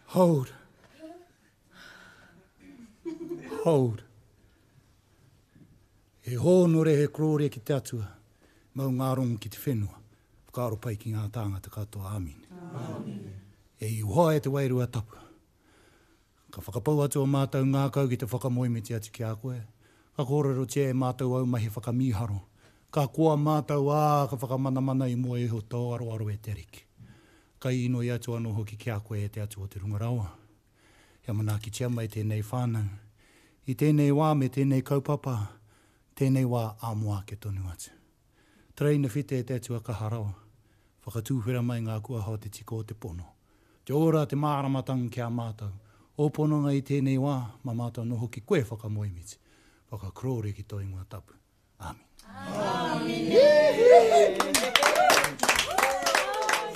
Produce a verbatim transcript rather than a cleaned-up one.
Hold. Hold. E hōnore he krore ki te atua, mau ngārongo ki te whenua, whakaaro pai ki ngā tāngata katoa, āmine. Āmine. E i uhoa e te wairua tapu. Ka whakapau atu o mātou ngā kau ki te whakamoimiti atu ki a koe. Ka kōrero tia e mātou au mahi whakamiharo. Ka koa mātou ā, ka whakamanamana i mua e ho tō aro aro e te riki. Ka ino i atu anō hoki ki a koe e te atu o te rungarawa. Hea mana ki tia mai tēnei whānau. I tēnei wā me tēnei kaupapa, tēnei wā āmoa ke tonu atu. Treina white e te atu a kaharawa. Whakatūwhera mai ngā kua hao te tiko o te pono. Te ora te māramatanga ki a mātou. O pononga i tēnei wā, ma mātou no hoki koe whakamoimiti. Whakakrore ki tō ingoa tapu. Amen. Amen.